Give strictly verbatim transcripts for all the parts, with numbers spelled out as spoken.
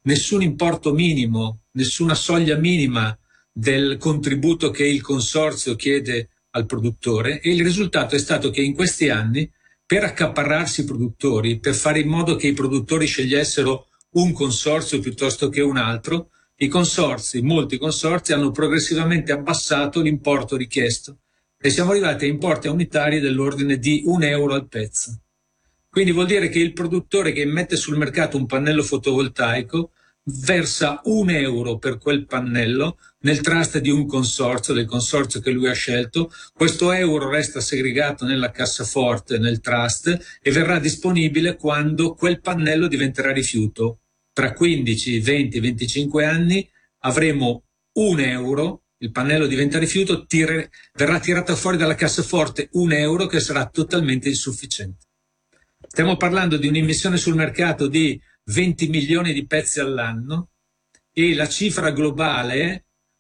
nessun importo minimo, nessuna soglia minima del contributo che il consorzio chiede al produttore, e il risultato è stato che in questi anni, per accaparrarsi i produttori, per fare in modo che i produttori scegliessero un consorzio piuttosto che un altro, i consorzi, molti consorzi, hanno progressivamente abbassato l'importo richiesto e siamo arrivati a importi unitari dell'ordine di un euro al pezzo. Quindi vuol dire che il produttore che mette sul mercato un pannello fotovoltaico versa un euro per quel pannello nel trust di un consorzio, del consorzio che lui ha scelto. Questo euro resta segregato nella cassaforte, nel trust, e verrà disponibile quando quel pannello diventerà rifiuto. Tra quindici, venti, venticinque anni avremo un euro, il pannello diventa rifiuto, tire, verrà tirato fuori dalla cassaforte un euro che sarà totalmente insufficiente. Stiamo parlando di un'immissione sul mercato di venti milioni di pezzi all'anno, e la cifra globale,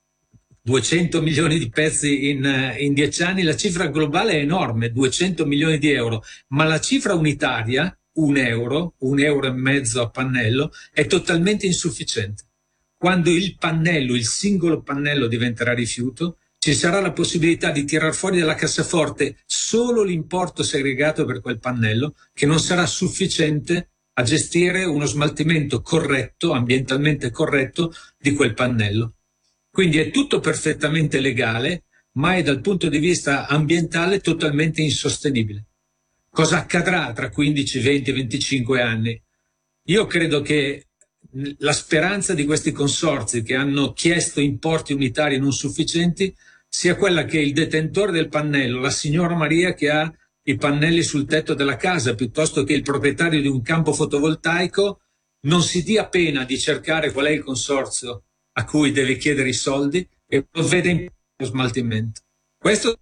duecento milioni di pezzi in, in dieci anni, la cifra globale è enorme, duecento milioni di euro, ma la cifra unitaria, un euro, un euro e mezzo a pannello, è totalmente insufficiente. Quando il pannello, il singolo pannello diventerà rifiuto, ci sarà la possibilità di tirar fuori dalla cassaforte solo l'importo segregato per quel pannello, che non sarà sufficiente a gestire uno smaltimento corretto, ambientalmente corretto, di quel pannello. Quindi è tutto perfettamente legale, ma è dal punto di vista ambientale totalmente insostenibile. Cosa accadrà tra quindici, venti, venticinque anni? Io credo che la speranza di questi consorzi che hanno chiesto importi unitari non sufficienti sia quella che il detentore del pannello, la signora Maria che ha i pannelli sul tetto della casa, piuttosto che il proprietario di un campo fotovoltaico, non si dia pena di cercare qual è il consorzio a cui deve chiedere i soldi e provvede in smaltimento. Questo,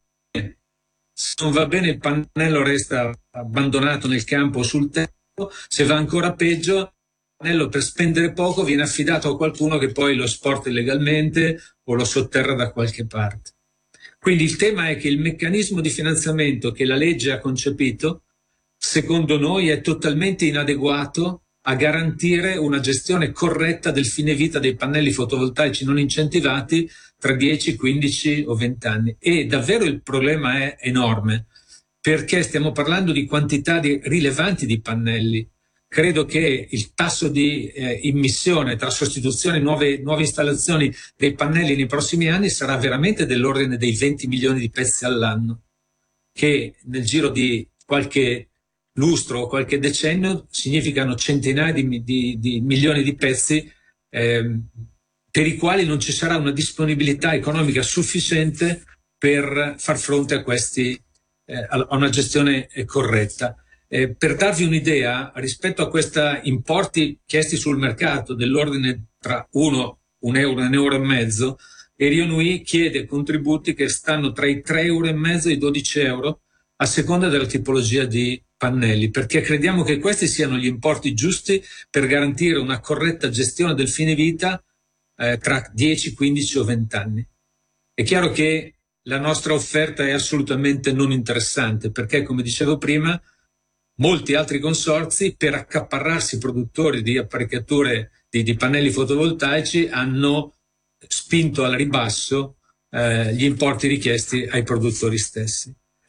se non va bene, il pannello resta abbandonato nel campo o sul tetto. Se va ancora peggio, il pannello, per spendere poco, viene affidato a qualcuno che poi lo esporta illegalmente o lo sotterra da qualche parte. Quindi il tema è che il meccanismo di finanziamento che la legge ha concepito, secondo noi, è totalmente inadeguato a garantire una gestione corretta del fine vita dei pannelli fotovoltaici non incentivati tra dieci, quindici o venti anni. E davvero il problema è enorme, perché stiamo parlando di quantità di, rilevanti di pannelli. Credo che il tasso di eh, immissione tra sostituzione e nuove, nuove installazioni dei pannelli nei prossimi anni sarà veramente dell'ordine dei venti milioni di pezzi all'anno, che nel giro di qualche lustro o qualche decennio significano centinaia di, di, di milioni di pezzi eh, per i quali non ci sarà una disponibilità economica sufficiente per far fronte a questi, eh, a una gestione eh, corretta. Eh, per darvi un'idea, rispetto a questi importi chiesti sul mercato dell'ordine tra uno, un euro e un euro e mezzo, Erionui chiede contributi che stanno tra i tre euro e mezzo e i dodici euro a seconda della tipologia di pannelli, perché crediamo che questi siano gli importi giusti per garantire una corretta gestione del fine vita eh, tra dieci, quindici o venti anni. È chiaro che la nostra offerta è assolutamente non interessante, perché, come dicevo prima, molti altri consorzi, per accaparrarsi produttori di apparecchiature di, di pannelli fotovoltaici, hanno spinto al ribasso eh, gli importi richiesti ai produttori stessi.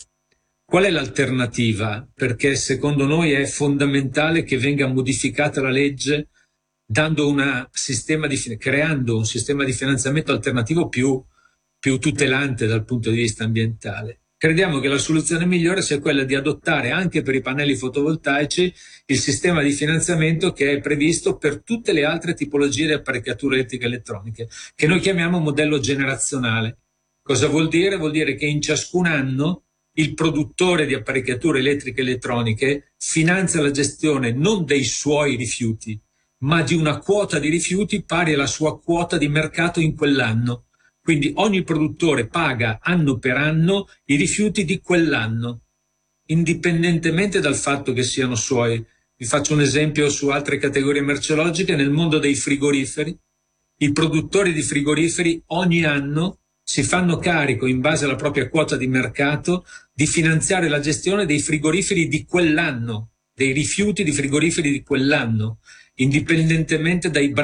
Qual è l'alternativa? Perché secondo noi è fondamentale che venga modificata la legge, dando una sistema di, creando un sistema di finanziamento alternativo più, più tutelante dal punto di vista ambientale. Crediamo che la soluzione migliore sia quella di adottare anche per i pannelli fotovoltaici il sistema di finanziamento che è previsto per tutte le altre tipologie di apparecchiature elettriche e elettroniche, che noi chiamiamo modello generazionale. Cosa vuol dire? Vuol dire che in ciascun anno il produttore di apparecchiature elettriche e elettroniche finanzia la gestione non dei suoi rifiuti, ma di una quota di rifiuti pari alla sua quota di mercato in quell'anno. Quindi ogni produttore paga anno per anno i rifiuti di quell'anno, indipendentemente dal fatto che siano suoi. Vi faccio un esempio su altre categorie merceologiche. Nel mondo dei frigoriferi, i produttori di frigoriferi ogni anno si fanno carico, in base alla propria quota di mercato, di finanziare la gestione dei frigoriferi di quell'anno, dei rifiuti di frigoriferi di quell'anno, indipendentemente dai